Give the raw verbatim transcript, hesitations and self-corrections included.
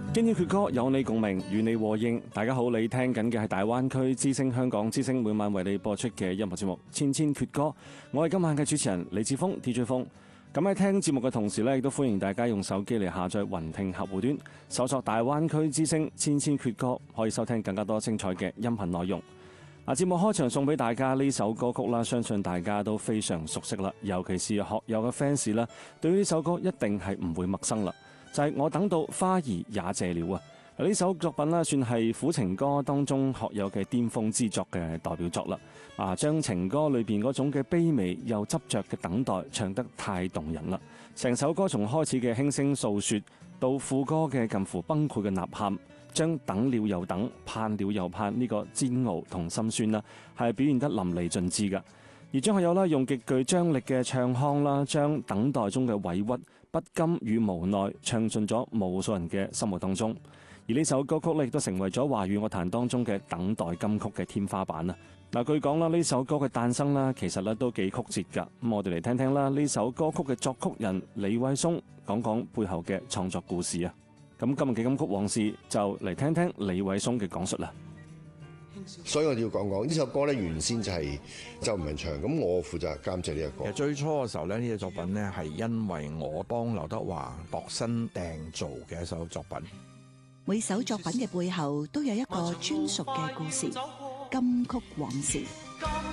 經典缺歌有你共鳴，與你和應。大家好，你聽緊嘅係大灣區之聲香港之聲每晚為你播出嘅音樂節目《千千闕歌》。我係今晚嘅主持人李志峰 D J 峰。咁喺聽節目嘅同時呢，亦都歡迎大家用手機嚟下載雲聽客戶端，搜索大灣區之聲千千闕歌，可以收聽更加多精彩嘅音頻內容。嗱，節目開場送俾大家呢首歌曲啦，相信大家都非常熟悉啦，尤其是學友嘅 fans 啦，對於呢首歌一定係唔會陌生啦。就係、是、我等到花兒也謝了啊！呢首作品啦，算係苦情歌當中學友嘅巔峰之作嘅代表作啦。啊，將情歌裏邊嗰種嘅卑微又執着嘅等待唱得太動人啦！成首歌從開始嘅輕聲訴說，到副歌嘅近乎崩潰嘅吶喊，將等了又等，盼了又盼呢個煎熬同心酸啦，係表現得淋漓盡致㗎。而張學友啦，用極具張力嘅唱腔啦，將等待中嘅委屈、不甘與無奈唱進咗無數人嘅心目當中。而呢首歌曲咧，亦都成為咗華語樂壇當中嘅等待金曲嘅天花板啊！嗱，據講啦，呢首歌嘅誕生啦，其實咧都幾曲折㗎。咁我哋嚟聽聽啦，呢首歌曲嘅作曲人李偉松講講背後嘅創作故事啊！咁今日嘅金曲往事就嚟聽聽李偉松嘅講述啦。 所以我哋要講講呢首歌咧，原先就係周文唱，咁我負責監製呢一個。 其實最初嘅時候咧，呢隻作品咧係因為我幫劉德華度身訂造嘅一首作品。 每首作品嘅背後都有一個專屬嘅故事，金曲往事。